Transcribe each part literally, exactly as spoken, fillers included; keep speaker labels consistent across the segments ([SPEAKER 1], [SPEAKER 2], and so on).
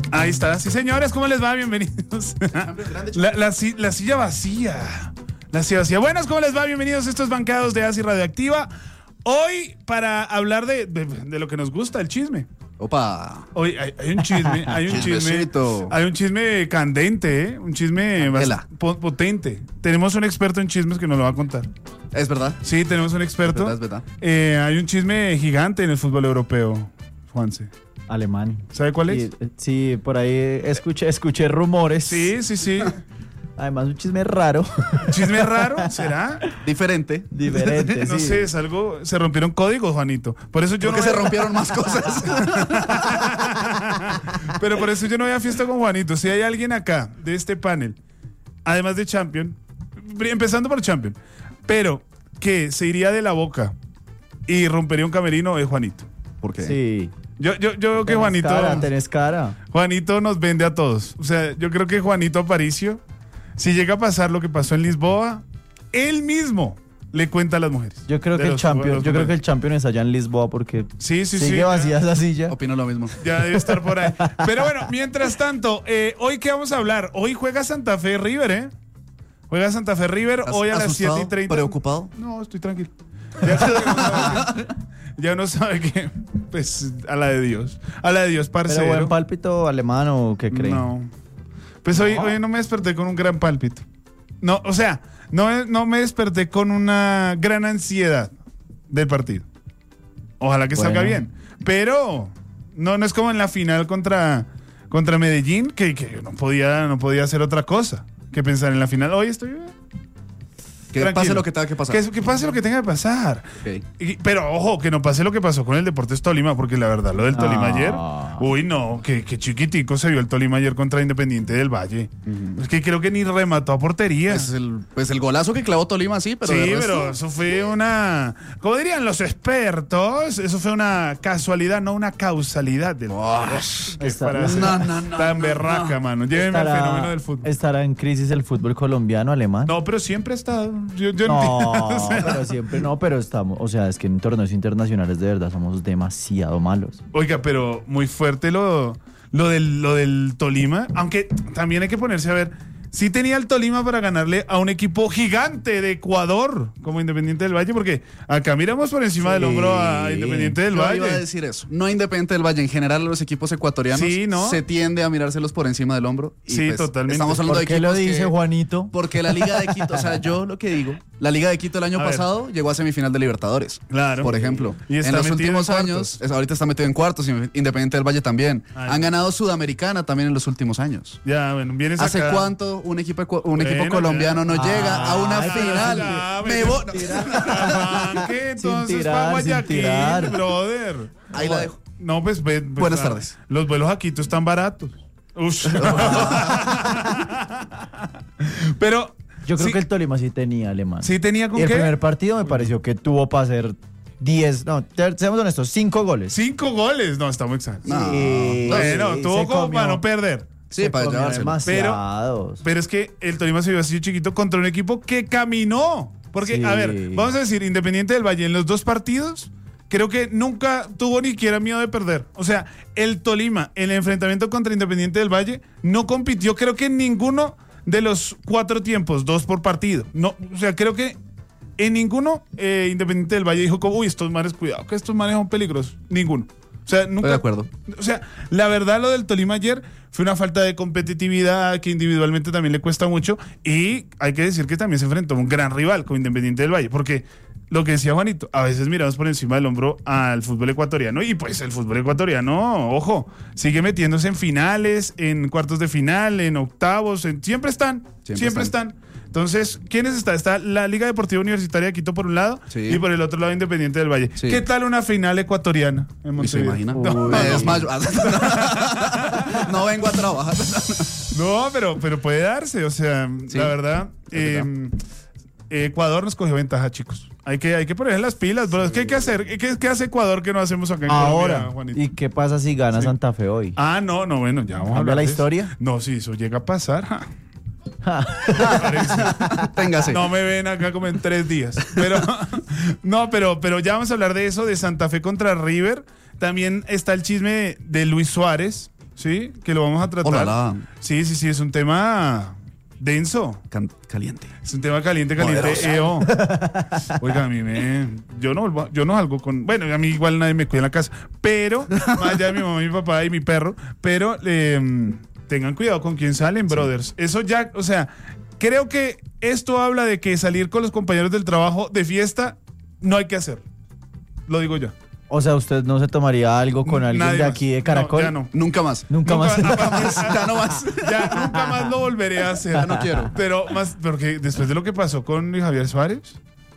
[SPEAKER 1] Ahí está. Sí, señores, ¿cómo les va? Bienvenidos. La, la, la silla vacía. La silla vacía. Buenas, ¿cómo les va? Bienvenidos a estos bancados de Asi Radioactiva. Hoy, para hablar de, de, de lo que nos gusta, el chisme.
[SPEAKER 2] Opa.
[SPEAKER 1] Hoy hay, hay un chisme, hay un chisme, hay un chisme candente, ¿eh? Un chisme potente. Tenemos un experto en chismes que nos lo va a contar.
[SPEAKER 2] ¿Es verdad?
[SPEAKER 1] Sí, tenemos un experto.
[SPEAKER 2] Es verdad, es verdad.
[SPEAKER 1] Eh, hay un chisme gigante en el fútbol europeo, Juanse.
[SPEAKER 3] Alemán.
[SPEAKER 1] ¿Sabe cuál es?
[SPEAKER 3] Sí, sí, por ahí escuché, escuché rumores.
[SPEAKER 1] Sí, sí, sí.
[SPEAKER 3] Además, un chisme raro.
[SPEAKER 1] ¿Chisme raro? ¿Será?
[SPEAKER 2] Diferente.
[SPEAKER 3] Diferente,
[SPEAKER 1] no
[SPEAKER 3] sí.
[SPEAKER 1] sé, es algo... Se rompieron códigos, Juanito. Por eso yo
[SPEAKER 2] Porque
[SPEAKER 1] no
[SPEAKER 2] se
[SPEAKER 1] voy a...
[SPEAKER 2] rompieron más cosas.
[SPEAKER 1] Pero por eso yo no voy a fiesta con Juanito. Si hay alguien acá, de este panel, además de Champion, empezando por Champion, pero que se iría de la boca y rompería un camerino, es Juanito.
[SPEAKER 2] ¿Por qué?
[SPEAKER 3] Sí.
[SPEAKER 1] Yo, yo, yo veo que Juanito...
[SPEAKER 3] Cara, tenés cara.
[SPEAKER 1] Juanito nos vende a todos. O sea, yo creo que Juanito Aparicio, si llega a pasar lo que pasó en Lisboa, él mismo le cuenta a las mujeres.
[SPEAKER 3] Yo creo que el champion, yo creo que el champion es allá en Lisboa porque
[SPEAKER 1] sí, sí,
[SPEAKER 3] sigue
[SPEAKER 1] sí,
[SPEAKER 3] vacía esa silla.
[SPEAKER 2] Opino lo mismo.
[SPEAKER 1] Ya debe estar por ahí. Pero bueno, mientras tanto, eh, hoy qué vamos a hablar. Hoy juega Santa Fe River, ¿eh? Juega Santa Fe River hoy a las siete y treinta.
[SPEAKER 2] ¿Preocupado?
[SPEAKER 1] No, estoy tranquilo. Ya, sabe, ya uno sabe que, pues, a la de Dios. A la de Dios, parcero.
[SPEAKER 3] ¿Pero buen pálpito alemán o qué creen?
[SPEAKER 1] No. Pues hoy no. hoy no me desperté con un gran pálpito. No, o sea, no, no me desperté con una gran ansiedad del partido. Ojalá que bueno. salga bien. Pero no, no es como en la final contra, contra Medellín, que, que no podía, no podía hacer otra cosa que pensar en la final. Hoy estoy...
[SPEAKER 2] Que tranquilo. Pase lo que tenga que pasar.
[SPEAKER 1] Que, que pase lo que tenga que pasar.
[SPEAKER 2] Okay.
[SPEAKER 1] Y, pero ojo, que no pase lo que pasó con el Deportes Tolima, porque la verdad, lo del Tolima ah. ayer, uy, no, que, que chiquitico se vio el Tolima ayer contra Independiente del Valle. Uh-huh. Es que creo que ni remató a portería.
[SPEAKER 2] Pues el, pues el golazo que clavó Tolima, sí, pero.
[SPEAKER 1] Sí,
[SPEAKER 2] resto...
[SPEAKER 1] pero eso fue una. Como dirían los expertos, eso fue una casualidad, no una causalidad del. Oh,
[SPEAKER 3] Estará,
[SPEAKER 2] no, no, no,
[SPEAKER 1] tan
[SPEAKER 2] no,
[SPEAKER 1] berraca,
[SPEAKER 2] no.
[SPEAKER 1] mano. Llévenme
[SPEAKER 3] estará,
[SPEAKER 1] al fenómeno del fútbol.
[SPEAKER 3] ¿Estará en crisis el fútbol colombiano, alemán?
[SPEAKER 1] No, pero siempre ha estado. Yo, yo
[SPEAKER 3] no.
[SPEAKER 1] entiendo.
[SPEAKER 3] No, pero siempre no, pero estamos, o sea, es que en torneos internacionales de verdad somos demasiado malos.
[SPEAKER 1] Oiga, pero muy fuerte lo, lo, del, lo del Tolima, aunque también hay que ponerse a ver, sí tenía el Tolima para ganarle a un equipo gigante de Ecuador, como Independiente del Valle, porque acá miramos por encima sí. del hombro a Independiente del
[SPEAKER 2] Yo
[SPEAKER 1] Valle.
[SPEAKER 2] Yo iba a decir eso, no Independiente del Valle, en general los equipos ecuatorianos
[SPEAKER 1] sí, ¿no?
[SPEAKER 2] se tiende a mirárselos por encima del hombro. Y
[SPEAKER 1] sí,
[SPEAKER 2] pues,
[SPEAKER 1] totalmente.
[SPEAKER 2] Estamos hablando
[SPEAKER 3] ¿Por
[SPEAKER 2] de
[SPEAKER 3] qué
[SPEAKER 2] equipos
[SPEAKER 3] lo dice
[SPEAKER 2] que,
[SPEAKER 3] Juanito?
[SPEAKER 2] Porque la Liga de Quito, o sea, yo lo que digo, la Liga de Quito el año a pasado ver. llegó a semifinal de Libertadores.
[SPEAKER 1] Claro.
[SPEAKER 2] Por ejemplo.
[SPEAKER 1] Y está
[SPEAKER 2] en los últimos
[SPEAKER 1] en
[SPEAKER 2] años, es, ahorita está metido en cuartos, Independiente del Valle también. Ay, Han ganado Sudamericana también en los últimos años.
[SPEAKER 1] Ya, bueno, vienes
[SPEAKER 2] ¿Hace
[SPEAKER 1] acá?
[SPEAKER 2] cuánto un equipo, un
[SPEAKER 1] bueno,
[SPEAKER 2] equipo colombiano ya. no llega
[SPEAKER 3] ah,
[SPEAKER 2] a una
[SPEAKER 3] ay,
[SPEAKER 2] final?
[SPEAKER 1] Ya,
[SPEAKER 2] Me voy.
[SPEAKER 1] ¿Qué entonces para Guayaquil, brother?
[SPEAKER 2] Ahí la dejo.
[SPEAKER 1] No, pues, pues
[SPEAKER 2] buenas
[SPEAKER 1] claro,
[SPEAKER 2] tardes.
[SPEAKER 1] Los vuelos a Quito están baratos. Ush. Pero
[SPEAKER 3] yo creo
[SPEAKER 1] sí,
[SPEAKER 3] que el Tolima sí tenía, alemán.
[SPEAKER 1] Sí tenía con
[SPEAKER 3] y el
[SPEAKER 1] qué.
[SPEAKER 3] El primer partido me pareció que tuvo para hacer diez, no, seamos honestos, cinco goles.
[SPEAKER 1] Cinco goles, no, está muy exagerado.
[SPEAKER 3] No, sí,
[SPEAKER 1] bueno,
[SPEAKER 3] sí,
[SPEAKER 1] tuvo como para no perder.
[SPEAKER 2] Sí, para llevárselo.
[SPEAKER 1] Pero, pero es que el Tolima se vio así chiquito contra un equipo que caminó. Porque, sí. a ver, vamos a decir, Independiente del Valle en los dos partidos, creo que nunca tuvo ni siquiera miedo de perder. O sea, el Tolima, en el enfrentamiento contra Independiente del Valle, no compitió, creo que en ninguno de los cuatro tiempos, dos por partido. No, o sea, creo que en ninguno eh, Independiente del Valle dijo como, uy, estos manes, cuidado, que estos manes son peligrosos. Ninguno. O sea, nunca.
[SPEAKER 2] Estoy de acuerdo.
[SPEAKER 1] O sea, la verdad, lo del Tolima ayer fue una falta de competitividad que individualmente también le cuesta mucho. Y hay que decir que también se enfrentó a un gran rival como Independiente del Valle. Porque lo que decía Juanito, a veces miramos por encima del hombro al fútbol ecuatoriano. Y pues el fútbol ecuatoriano, ojo, sigue metiéndose en finales, en cuartos de final, en octavos. En, siempre están, siempre, siempre están. están. Entonces, ¿quiénes está? Está la Liga Deportiva Universitaria de Quito por un lado sí. y por el otro lado Independiente del Valle. Sí. ¿Qué tal una final ecuatoriana en Montevideo?
[SPEAKER 2] ¿Se imagina? No, no, es más, no vengo a trabajar.
[SPEAKER 1] No, pero, pero puede darse. O sea, sí, la verdad, eh, Ecuador nos cogió ventaja, chicos. Hay que, hay que poner las pilas, bro. Sí. ¿Qué hay que hacer? ¿Qué, ¿Qué hace Ecuador que no hacemos acá en
[SPEAKER 3] Ahora,
[SPEAKER 1] Colombia, Juanito?
[SPEAKER 3] ¿Y qué pasa si gana sí. Santa Fe hoy?
[SPEAKER 1] Ah, no, no, bueno, ya vamos a
[SPEAKER 3] hablar
[SPEAKER 1] la
[SPEAKER 3] historia?
[SPEAKER 1] No, si eso llega a pasar, ja.
[SPEAKER 2] Téngase.
[SPEAKER 1] No me ven acá como en tres días. Pero no, pero, pero ya vamos a hablar de eso, de Santa Fe contra River. También está el chisme de Luis Suárez. sí, que lo vamos a tratar.
[SPEAKER 2] Olala.
[SPEAKER 1] Sí, sí, sí, es un tema denso.
[SPEAKER 2] Can- caliente.
[SPEAKER 1] Es un tema caliente, caliente.
[SPEAKER 2] Poderoso.
[SPEAKER 1] E O. Oiga, a mí me. Yo no vuelvo- yo no salgo con. Bueno, a mí igual nadie me cuida en la casa. Pero, más allá de mi mamá, mi papá y mi perro. Pero eh, tengan cuidado con quién salen, brothers. Eso ya, o sea, creo que esto habla de que salir con los compañeros del trabajo de fiesta no hay que hacer. Lo digo yo.
[SPEAKER 3] O sea, ¿usted no se tomaría algo con alguien
[SPEAKER 1] Nadie
[SPEAKER 3] de
[SPEAKER 1] más.
[SPEAKER 3] aquí de Caracol?
[SPEAKER 1] No, ya no.
[SPEAKER 2] Nunca más.
[SPEAKER 3] Nunca, más.
[SPEAKER 1] aparte,
[SPEAKER 2] Ya no más.
[SPEAKER 1] Ya nunca más lo volveré a hacer.
[SPEAKER 2] Ya no quiero.
[SPEAKER 1] Pero más, porque después de lo que pasó con Luis Javier Suárez,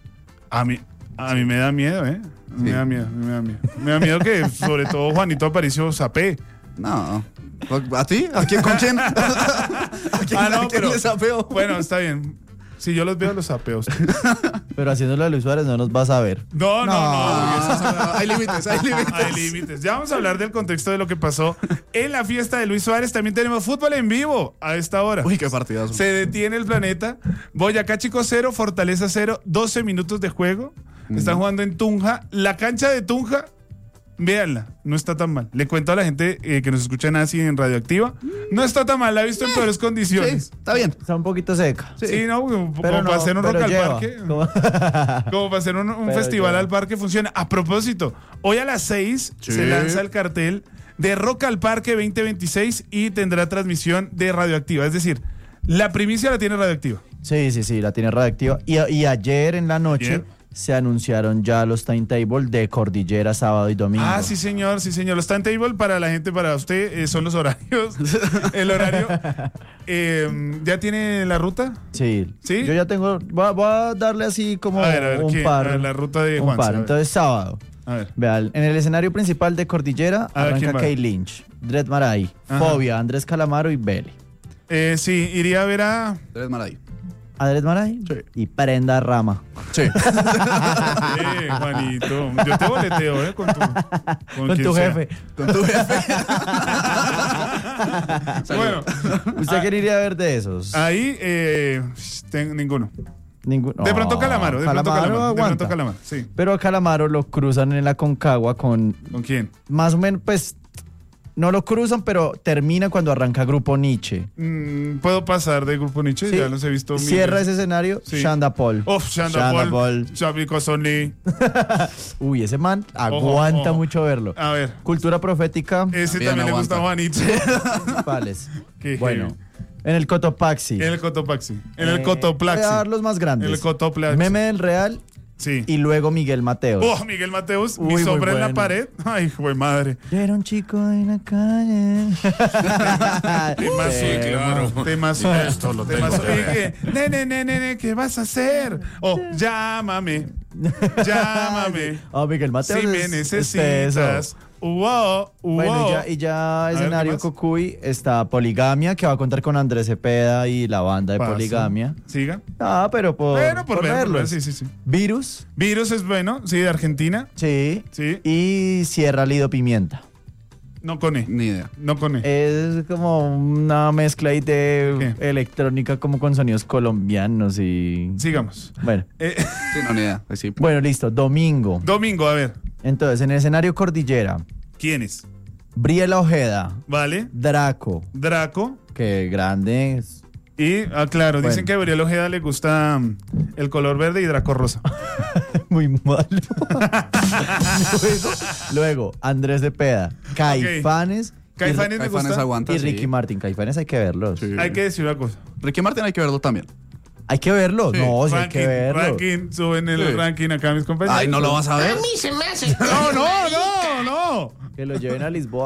[SPEAKER 1] a mí, a mí me da miedo, ¿eh? Me
[SPEAKER 2] Sí.
[SPEAKER 1] da miedo, me da miedo. Me da miedo que, sobre todo, Juanito Aparicio sapé.
[SPEAKER 2] No. ¿A ti? ¿A quién? ¿Con quién? ¿A quién,
[SPEAKER 1] Ah, no,
[SPEAKER 2] a quién
[SPEAKER 1] pero-
[SPEAKER 2] le sapeo?
[SPEAKER 1] Bueno, está bien. Si yo los veo, los sapeo.
[SPEAKER 3] Pero haciéndolo a Luis Suárez no nos vas a ver.
[SPEAKER 1] No, no, no.
[SPEAKER 2] Ah, hay límites, hay límites.
[SPEAKER 1] Hay límites. Ya vamos a hablar del contexto de lo que pasó en la fiesta de Luis Suárez. También tenemos fútbol en vivo a esta hora.
[SPEAKER 2] Uy, qué partidazo.
[SPEAKER 1] Se detiene el planeta. Boyacá Chico cero, Fortaleza cero, doce minutos de juego. Están jugando en Tunja. La cancha de Tunja, véanla, no está tan mal. Le cuento a la gente eh, que nos escucha en así en Radioactiva. No está tan mal, la he visto en peores
[SPEAKER 2] Sí,
[SPEAKER 1] condiciones.
[SPEAKER 2] está bien.
[SPEAKER 3] Está un poquito seca.
[SPEAKER 1] Sí, no, como,
[SPEAKER 3] Pero
[SPEAKER 1] como
[SPEAKER 3] no,
[SPEAKER 1] para hacer un rock
[SPEAKER 3] pero
[SPEAKER 1] al
[SPEAKER 3] lleva.
[SPEAKER 1] parque.
[SPEAKER 3] Como-
[SPEAKER 1] Como para hacer un, un
[SPEAKER 3] Pero
[SPEAKER 1] festival
[SPEAKER 3] ya.
[SPEAKER 1] al parque funciona. A propósito, hoy a las seis
[SPEAKER 2] Sí.
[SPEAKER 1] se lanza el cartel de Rock al Parque veinte veintiséis y tendrá transmisión de Radioactiva. Es decir, la primicia la tiene Radioactiva.
[SPEAKER 3] Sí, sí, sí, la tiene radioactiva. Y, y ayer en la noche
[SPEAKER 1] Ayer.
[SPEAKER 3] se anunciaron ya los timetable de Cordillera sábado y domingo.
[SPEAKER 1] Ah, sí, señor, sí, señor. Los timetable para la gente, para usted, eh, son los horarios. El horario. eh, ¿Ya tiene la ruta?
[SPEAKER 3] Sí.
[SPEAKER 1] ¿Sí?
[SPEAKER 3] Yo ya tengo. Voy a, voy a darle así como
[SPEAKER 1] A ver, a ver,
[SPEAKER 3] un
[SPEAKER 1] ¿qué?
[SPEAKER 3] par.
[SPEAKER 1] A ver, la ruta de
[SPEAKER 3] un
[SPEAKER 1] Juanse, a
[SPEAKER 3] par.
[SPEAKER 1] ver.
[SPEAKER 3] Entonces, sábado.
[SPEAKER 1] A ver.
[SPEAKER 3] Vean, en el escenario principal de Cordillera
[SPEAKER 1] A ver, ¿quién
[SPEAKER 3] arranca
[SPEAKER 1] va?
[SPEAKER 3] Kay Lynch, Dread Marai,
[SPEAKER 1] Ajá.
[SPEAKER 3] Fobia, Andrés Calamaro y Belly.
[SPEAKER 1] Eh, sí, iría a ver a.
[SPEAKER 2] Tres Maray.
[SPEAKER 3] Andrés Marai
[SPEAKER 2] Sí.
[SPEAKER 3] y Prenda Rama.
[SPEAKER 2] Sí.
[SPEAKER 1] Eh, Juanito. Yo te boleteo, ¿eh? Con tu, con
[SPEAKER 3] Con
[SPEAKER 1] quien
[SPEAKER 3] tu
[SPEAKER 1] sea.
[SPEAKER 3] jefe.
[SPEAKER 2] Con tu jefe.
[SPEAKER 1] Bueno,
[SPEAKER 3] ¿Usted qué iría a ver de esos?
[SPEAKER 1] ahí eh, ten- ninguno.
[SPEAKER 3] Ninguno.
[SPEAKER 1] De pronto
[SPEAKER 3] No,
[SPEAKER 1] Calamaro, de pronto Calamaro. De
[SPEAKER 3] aguanta.
[SPEAKER 1] pronto Calamaro, sí.
[SPEAKER 3] Pero a Calamaro lo cruzan en la Concagua con
[SPEAKER 1] ¿Con quién?
[SPEAKER 3] más o menos, pues, no lo cruzan, pero termina cuando arranca Grupo Nietzsche.
[SPEAKER 1] Mm, ¿Puedo pasar de Grupo Nietzsche?
[SPEAKER 3] Sí.
[SPEAKER 1] Ya los he visto. mil
[SPEAKER 3] Cierra
[SPEAKER 1] veces.
[SPEAKER 3] ese escenario,
[SPEAKER 1] Sí.
[SPEAKER 3] Shanda Paul.
[SPEAKER 1] Uf, Shanda
[SPEAKER 3] Shanda
[SPEAKER 1] Paul.
[SPEAKER 3] Paul.
[SPEAKER 1] Xavi Cosoni.
[SPEAKER 3] Uy, ese man aguanta
[SPEAKER 1] ojo.
[SPEAKER 3] mucho verlo.
[SPEAKER 1] A ver.
[SPEAKER 3] Cultura profética,
[SPEAKER 1] Ese
[SPEAKER 2] También
[SPEAKER 1] también le gusta a
[SPEAKER 2] aguanta.
[SPEAKER 1] Juanito.
[SPEAKER 3] principales.
[SPEAKER 1] Qué
[SPEAKER 3] Bueno,
[SPEAKER 1] heavy.
[SPEAKER 3] en el Cotopaxi.
[SPEAKER 1] En el Cotopaxi. En
[SPEAKER 3] Eh,
[SPEAKER 1] el Cotoplaxi.
[SPEAKER 3] Voy a dar los más grandes.
[SPEAKER 1] En el Cotoplaxi.
[SPEAKER 3] Meme del Real
[SPEAKER 1] Sí.
[SPEAKER 3] y luego Miguel Mateos.
[SPEAKER 1] Oh, Miguel Mateus,
[SPEAKER 3] Uy,
[SPEAKER 1] mi
[SPEAKER 3] muy
[SPEAKER 1] sombra en la
[SPEAKER 3] bueno.
[SPEAKER 1] pared. Ay, güey, madre.
[SPEAKER 3] Yo era un chico en la calle.
[SPEAKER 1] Temazo,
[SPEAKER 3] Eh,
[SPEAKER 1] claro. Temazo.
[SPEAKER 4] Esto lo tengo
[SPEAKER 1] Temazo.
[SPEAKER 4] que ver.
[SPEAKER 1] Y que, Nene, nene, nene, ¿qué vas a hacer? Oh, llámame. Llámame.
[SPEAKER 3] Oh, Miguel Mateos.
[SPEAKER 1] Si me
[SPEAKER 3] es- es
[SPEAKER 1] necesitas.
[SPEAKER 3] teso.
[SPEAKER 1] Wow, wow.
[SPEAKER 3] Bueno, y ya, y ya
[SPEAKER 1] ver,
[SPEAKER 3] escenario
[SPEAKER 1] ¿qué más?
[SPEAKER 3] Cocuy está Poligamia, que va a contar con Andrés Cepeda y la banda de
[SPEAKER 1] Paso.
[SPEAKER 3] Poligamia.
[SPEAKER 1] Siga.
[SPEAKER 3] Ah, pero por,
[SPEAKER 1] Bueno, por,
[SPEAKER 3] por
[SPEAKER 1] ver, por ver,
[SPEAKER 3] verlos.
[SPEAKER 1] sí, sí, sí.
[SPEAKER 3] Virus,
[SPEAKER 1] Virus es bueno, sí, de Argentina.
[SPEAKER 3] sí.
[SPEAKER 1] Sí.
[SPEAKER 3] Y Sierra Lido Pimienta.
[SPEAKER 1] No con E.
[SPEAKER 2] Ni idea.
[SPEAKER 1] No con E.
[SPEAKER 3] Es como una mezcla ahí de
[SPEAKER 1] ¿Qué?
[SPEAKER 3] electrónica como con sonidos colombianos y...
[SPEAKER 1] Sigamos.
[SPEAKER 3] Bueno,
[SPEAKER 1] Eh,
[SPEAKER 2] Sí, no, ni idea. Pues sí.
[SPEAKER 3] bueno, listo. Domingo.
[SPEAKER 1] domingo, a ver.
[SPEAKER 3] Entonces, en el escenario Cordillera,
[SPEAKER 1] ¿Quiénes?
[SPEAKER 3] Briela Ojeda,
[SPEAKER 1] Vale.
[SPEAKER 3] Draco,
[SPEAKER 1] Draco.
[SPEAKER 3] que grande es.
[SPEAKER 1] Y, ah, claro,
[SPEAKER 3] Bueno.
[SPEAKER 1] dicen que a Gabriel Ojeda le gusta mm, el color verde y Draco rosa.
[SPEAKER 3] Muy malo. luego, luego, Andrés Cepeda, Caifanes,
[SPEAKER 1] Caifanes me
[SPEAKER 2] Caifanes
[SPEAKER 1] gusta.
[SPEAKER 2] aguanta.
[SPEAKER 3] y
[SPEAKER 2] sí.
[SPEAKER 3] Ricky Martin. Caifanes hay que verlos.
[SPEAKER 2] Sí.
[SPEAKER 1] Hay que decir una cosa.
[SPEAKER 2] Ricky Martin hay que verlo también.
[SPEAKER 3] Hay que verlos.
[SPEAKER 2] Sí.
[SPEAKER 3] No, sí hay
[SPEAKER 1] ranking,
[SPEAKER 3] que verlos.
[SPEAKER 1] ranking, suben el
[SPEAKER 2] Sí.
[SPEAKER 1] ranking acá mis compañeros.
[SPEAKER 2] Ay, no lo vas a ver.
[SPEAKER 1] No, no, no, no.
[SPEAKER 3] Que lo lleven a Lisboa.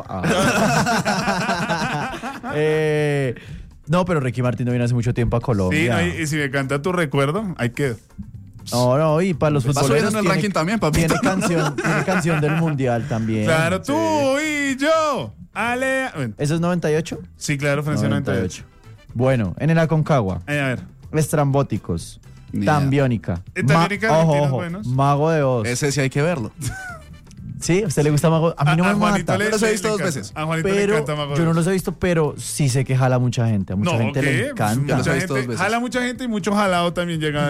[SPEAKER 3] Ah. Eh, no, pero Ricky Martin no viene hace mucho tiempo a
[SPEAKER 1] Sí,
[SPEAKER 3] Colombia.
[SPEAKER 1] no, y, y si me canta tu recuerdo, hay que.
[SPEAKER 3] No, no, y para los
[SPEAKER 2] Va
[SPEAKER 3] futboleros
[SPEAKER 2] subiendo el
[SPEAKER 3] tiene,
[SPEAKER 2] ranking también, papito.
[SPEAKER 3] tiene canción, tiene canción del mundial también.
[SPEAKER 1] Claro, tú y yo. Ale. Bueno,
[SPEAKER 3] ¿Eso es noventa y ocho?
[SPEAKER 1] sí, claro, Francia noventa y ocho.
[SPEAKER 3] Bueno, en el Aconcagua,
[SPEAKER 1] Ay, a ver.
[SPEAKER 3] Estrambóticos,
[SPEAKER 2] Ni idea.
[SPEAKER 3] Tambiónica,
[SPEAKER 1] Eh,
[SPEAKER 3] Ma-
[SPEAKER 1] Tambiónica,
[SPEAKER 3] ojo,
[SPEAKER 1] argentinos
[SPEAKER 3] ojo,
[SPEAKER 1] buenos.
[SPEAKER 3] Mago de Oz.
[SPEAKER 2] Ese sí hay que verlo.
[SPEAKER 3] ¿Sí? ¿A usted le gusta Mago? A mí no
[SPEAKER 1] a
[SPEAKER 3] me
[SPEAKER 1] Juanito
[SPEAKER 3] mata.
[SPEAKER 1] le-
[SPEAKER 2] Yo los he
[SPEAKER 1] le
[SPEAKER 2] visto dos
[SPEAKER 1] encanta.
[SPEAKER 2] veces.
[SPEAKER 1] A Juanito le
[SPEAKER 3] Pero
[SPEAKER 1] encanta Mago
[SPEAKER 3] yo no
[SPEAKER 1] Dios.
[SPEAKER 3] los he visto, pero sí sé que jala mucha gente. A mucha
[SPEAKER 1] No,
[SPEAKER 3] gente
[SPEAKER 1] ¿qué?
[SPEAKER 3] le
[SPEAKER 2] Yo
[SPEAKER 3] encanta.
[SPEAKER 2] los he
[SPEAKER 1] Mucha
[SPEAKER 2] visto dos
[SPEAKER 1] gente,
[SPEAKER 2] veces.
[SPEAKER 1] jala mucha gente y mucho jalado también llega.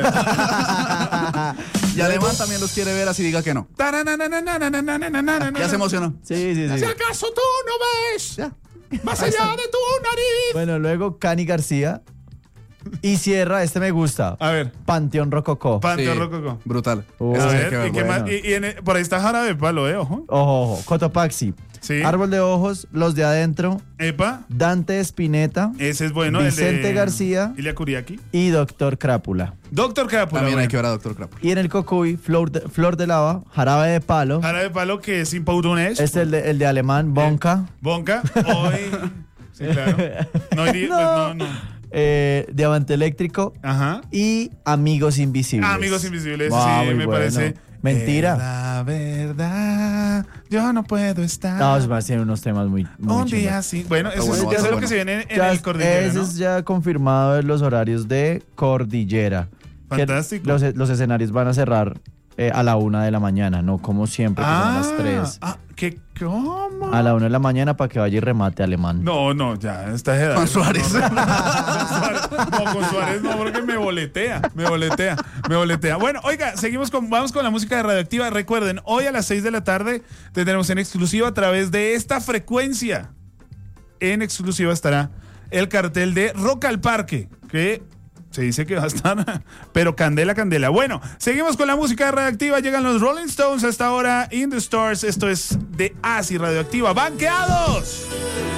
[SPEAKER 2] Y además también los quiere ver así diga que no. Ya se emocionó.
[SPEAKER 3] Sí, sí, sí.
[SPEAKER 1] ¿Acaso tú no ves?
[SPEAKER 2] Ya.
[SPEAKER 1] Más allá de tu nariz.
[SPEAKER 3] Bueno, luego Cani García. Y cierra, este me gusta.
[SPEAKER 1] A ver.
[SPEAKER 3] Panteón Rococó.
[SPEAKER 1] Panteón
[SPEAKER 2] Sí,
[SPEAKER 1] Rococó.
[SPEAKER 2] Brutal.
[SPEAKER 3] Uh,
[SPEAKER 2] Eso
[SPEAKER 1] A
[SPEAKER 2] sí
[SPEAKER 1] ver,
[SPEAKER 2] que
[SPEAKER 1] ¿y qué
[SPEAKER 3] bueno.
[SPEAKER 1] más? Y, y en el- por ahí está Jarabe de Palo, eh, ojo.
[SPEAKER 3] Ojo, ojo. Cotopaxi.
[SPEAKER 1] Sí.
[SPEAKER 3] Árbol de Ojos, Los de Adentro,
[SPEAKER 1] Epa,
[SPEAKER 3] Dante Espineta
[SPEAKER 1] ese es bueno.
[SPEAKER 3] Vicente
[SPEAKER 1] el de
[SPEAKER 3] García.
[SPEAKER 1] Ilia Kuriaki.
[SPEAKER 3] y Doctor Crápula.
[SPEAKER 1] Doctor Crápula.
[SPEAKER 2] También hay
[SPEAKER 1] bueno.
[SPEAKER 2] que ver a Doctor Crápula.
[SPEAKER 3] Y en el Cocuy, Flor de, Flor de Lava, Jarabe de Palo.
[SPEAKER 1] Jarabe de Palo que es Impaudunesh.
[SPEAKER 3] Este es el de, el de alemán, Bonca.
[SPEAKER 1] Bonca. Hoy. Sí, claro. No iría, pues no, no.
[SPEAKER 3] Eh, Diamante Eléctrico
[SPEAKER 1] Ajá.
[SPEAKER 3] y Amigos Invisibles.
[SPEAKER 1] Ah, Amigos Invisibles,
[SPEAKER 3] Ah,
[SPEAKER 1] sí,
[SPEAKER 3] muy
[SPEAKER 1] me
[SPEAKER 3] bueno.
[SPEAKER 1] parece.
[SPEAKER 3] Mentira.
[SPEAKER 1] La verdad, yo no puedo estar.
[SPEAKER 3] No, es más, tiene unos temas muy, muy
[SPEAKER 1] un día
[SPEAKER 3] chimbas.
[SPEAKER 1] sí. Bueno, eso,
[SPEAKER 2] bueno,
[SPEAKER 1] es,
[SPEAKER 2] va a
[SPEAKER 1] eso
[SPEAKER 2] ser
[SPEAKER 1] es lo que
[SPEAKER 2] bueno.
[SPEAKER 1] se viene en, en
[SPEAKER 3] Ya
[SPEAKER 1] el
[SPEAKER 3] es-
[SPEAKER 1] Cordillera,
[SPEAKER 3] ese
[SPEAKER 1] ¿no?
[SPEAKER 3] es ya confirmado en los horarios de Cordillera. Que
[SPEAKER 1] Fantástico.
[SPEAKER 3] Los, los escenarios van a cerrar eh, a la una de la mañana, no como siempre, que son a las tres.
[SPEAKER 1] Ah, ¿qué? ¿Cómo?
[SPEAKER 3] A la una de la mañana para que vaya y remate alemán.
[SPEAKER 1] No, no, ya, esta edad.
[SPEAKER 2] Con Suárez.
[SPEAKER 1] No, no, con Suárez. No, con Suárez no, porque me boletea, me boletea, me boletea. Bueno, oiga, seguimos con, vamos con la música de Radioactiva. Recuerden, hoy a las seis de la tarde tendremos en exclusiva a través de esta frecuencia. En exclusiva estará el cartel de Rock al Parque, que se dice que va a estar, pero candela, candela. Bueno, seguimos con la música de Radioactiva. Llegan los Rolling Stones hasta ahora in the Stars. Esto es de Asi Radioactiva. ¡Banqueados!